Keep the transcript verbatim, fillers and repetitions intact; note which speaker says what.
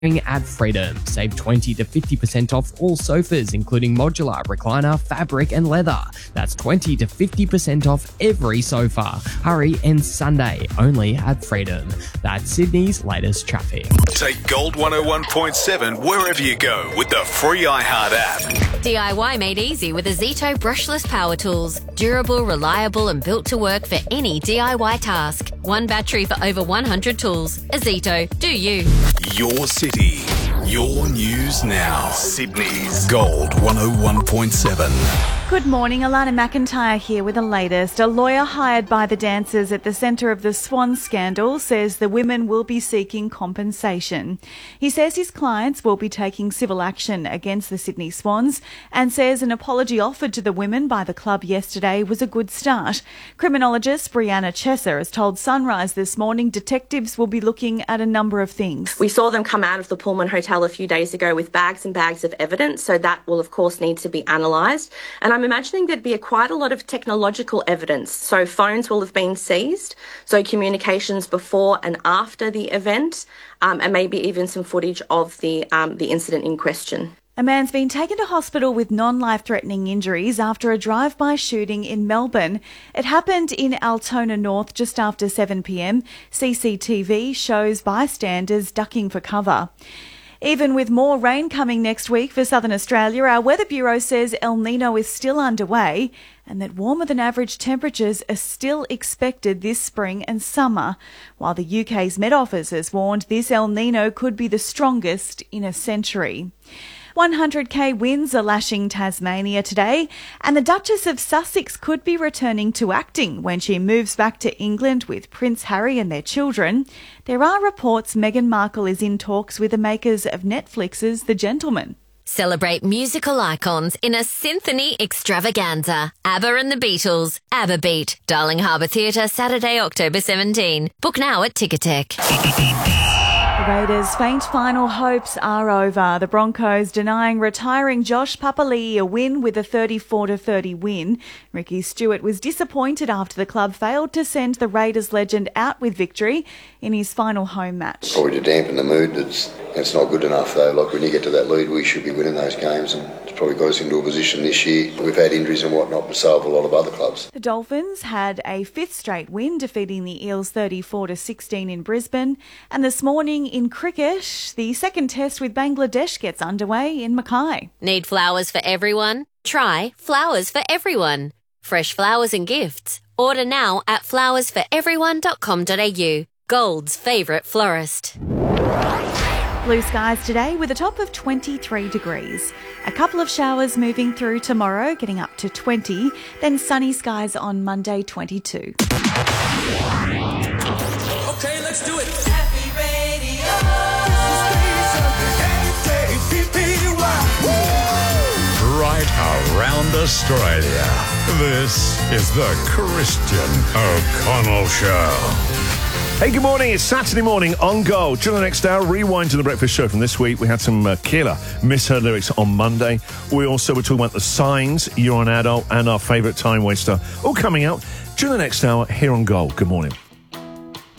Speaker 1: At Freedom, save twenty to fifty percent off all sofas, including modular, recliner, fabric, and leather. That's twenty to fifty percent off every sofa. Hurry, and Sunday only at Freedom. That's Sydney's latest traffic.
Speaker 2: Take Gold one oh one point seven wherever you go with the free iHeart app.
Speaker 3: D I Y made easy with Azito brushless power tools. Durable, reliable, and built to work for any D I Y task. One battery for over one hundred tools. Azito, do you?
Speaker 2: Your city, your news now. Sydney's Gold one oh one point seven.
Speaker 4: Good morning, Alana McIntyre here with the latest. A lawyer hired by the dancers at the centre of the Swan scandal says the women will be seeking compensation. He says his clients will be taking civil action against the Sydney Swans and says an apology offered to the women by the club yesterday was a good start. Criminologist Brianna Chesser has told Sunrise this morning detectives will be looking at a number of things.
Speaker 5: We saw them come out of the Pullman Hotel a few days ago with bags and bags of evidence, so that will of course need to be analysed. And I'm I'm imagining there'd be a, quite a lot of technological evidence. So phones will have been seized, so communications before and after the event, um, and maybe even some footage of the um, the incident in question.
Speaker 4: A man's been taken to hospital with non-life-threatening injuries after a drive-by shooting in Melbourne. It happened in Altona North just after seven p m. C C T V shows bystanders ducking for cover. Even with more rain coming next week for southern Australia, our Weather Bureau says El Nino is still underway and that warmer than average temperatures are still expected this spring and summer, while the U K's Met Office has warned this El Nino could be the strongest in a century. one hundred k winds are lashing Tasmania today, and the Duchess of Sussex could be returning to acting when she moves back to England with Prince Harry and their children. There are reports Meghan Markle is in talks with the makers of Netflix's The Gentleman.
Speaker 3: Celebrate musical icons in a symphony extravaganza. ABBA and the Beatles. ABBA Beat. Darling Harbour Theatre, Saturday, October seventeenth. Book now at Ticketek.
Speaker 4: The Raiders' faint final hopes are over. The Broncos denying retiring Josh Papali'i a win with a thirty-four to thirty win. Ricky Stewart was disappointed after the club failed to send the Raiders legend out with victory in his final home match.
Speaker 6: Probably to dampen the mood, it's, it's not good enough though. Like when you get to that lead, we should be winning those games, and it's probably got us into a position this year. We've had injuries and whatnot, but so have a lot of other clubs.
Speaker 4: The Dolphins had a fifth straight win, defeating the Eels thirty-four to sixteen in Brisbane, and this morning in cricket, the second test with Bangladesh gets underway in Mackay.
Speaker 3: Need flowers for everyone? Try Flowers for Everyone. Fresh flowers and gifts. Order now at flowers for everyone dot com dot a u. Gold's favourite florist.
Speaker 4: Blue skies today with a top of twenty-three degrees. A couple of showers moving through tomorrow, getting up to twenty. Then sunny skies on Monday, twenty-two.
Speaker 7: Okay, let's do it.
Speaker 8: Happy Radio.
Speaker 9: Right around Australia. This is the Christian O'Connell Show.
Speaker 10: Hey, good morning. It's Saturday morning on Gold. During the next hour, rewind to the breakfast show from this week. We had some uh, killer misheard lyrics on Monday. We also were talking about the signs, You're an Adult, and our favourite time waster. All coming out during the next hour here on Gold. Good morning.